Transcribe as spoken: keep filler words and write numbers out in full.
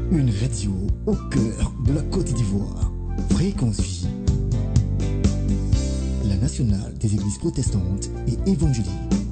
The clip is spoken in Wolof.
Une radio au cœur de la Côte d'Ivoire. Fréquence J. La nationale des églises protestantes et évangéliques.